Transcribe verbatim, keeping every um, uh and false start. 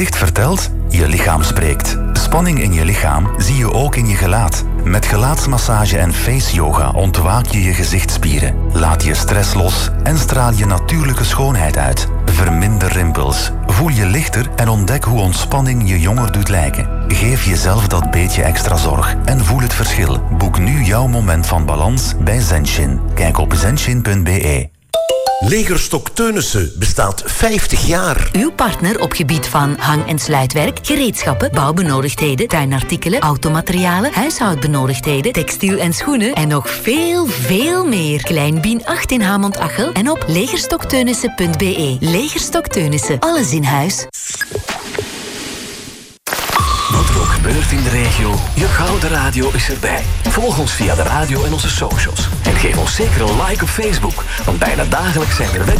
gezicht vertelt, je lichaam spreekt. Spanning in je lichaam zie je ook in je gelaat. Met gelaatsmassage en face yoga ontwaak je je gezichtsspieren. Laat je stress los en straal je natuurlijke schoonheid uit. Verminder rimpels. Voel je lichter en ontdek hoe ontspanning je jonger doet lijken. Geef jezelf dat beetje extra zorg en voel het verschil. Boek nu jouw moment van balans bij Zenshin. Kijk op zenshin punt b e. Legerstok Teunissen bestaat vijftig jaar. Uw partner op gebied van hang- en sluitwerk, gereedschappen, bouwbenodigdheden, tuinartikelen, automaterialen, huishoudbenodigdheden, textiel en schoenen en nog veel, veel meer. Klein Bien acht in Hamont-Achel en op legerstokteunissen punt b e. Legerstok Teunissen, alles in huis. Wat er ook gebeurt in de regio, je gouden radio is erbij. Volg ons via de radio en onze socials. En geef ons zeker een like op Facebook, want bijna dagelijks zijn er wedstrijden